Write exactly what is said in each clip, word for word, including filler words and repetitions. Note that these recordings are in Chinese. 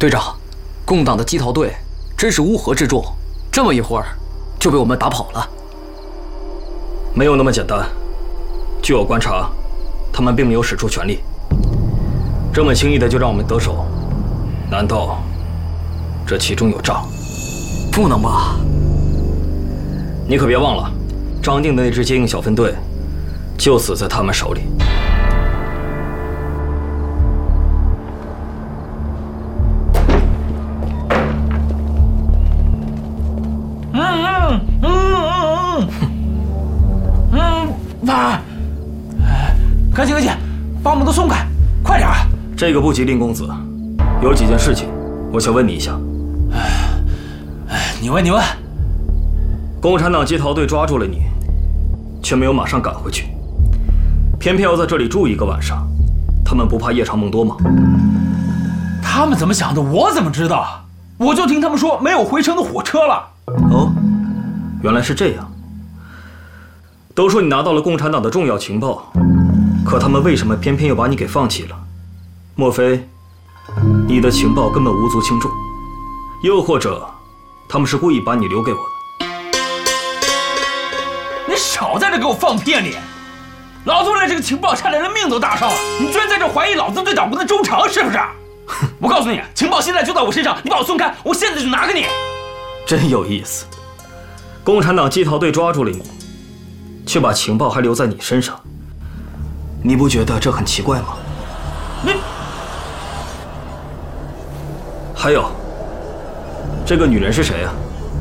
队长，共党的击逃队真是乌合之众，这么一会儿就被我们打跑了。 没有那么简单。据我观察，他们并没有使出全力，这么轻易的就让我们得手，难道这其中有诈？ 不能吧？ 你可别忘了，张定的那支接应小分队就死在他们手里。 赶紧赶紧，把我们都松开，快点！ 这个不急，林公子，有几件事情，我想问你一下。 哎，你问你问。 共产党击逃队抓住了你，却没有马上赶回去，偏偏要在这里住一个晚上，他们不怕夜长梦多吗？ 他们怎么想的，我怎么知道？我就听他们说没有回城的火车了。 哦，原来是这样。都说你拿到了共产党的重要情报，可他们为什么偏偏又把你给放弃了？莫非你的情报根本无足轻重？又或者他们是故意把你留给我的？ 你少在这给我放屁啊你！老子为了这个情报差点连命都搭上了，你居然在这怀疑老子对党国的忠诚，是不是？我告诉你，情报现在就在我身上，你把我松开，我现在就拿给你。 真有意思，共产党击逃队抓住了你，却把情报还留在你身上，你不觉得这很奇怪吗？ 你还有，这个女人是谁呀？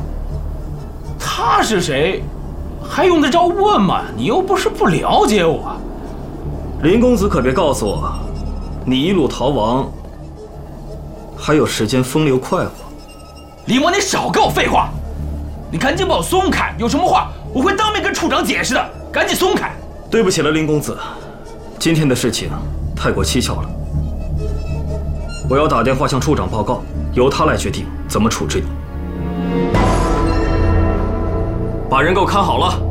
她是谁？还用得着问吗？你又不是不了解我。 林公子可别告诉我，你一路逃亡，还有时间风流快活。 李默，你少跟我废话！你赶紧把我松开，有什么话我会当面跟处长解释的。赶紧松开！ 对不起了，林公子，今天的事情太过蹊跷了，我要打电话向处长报告，由他来决定怎么处置你。把人给我看好了。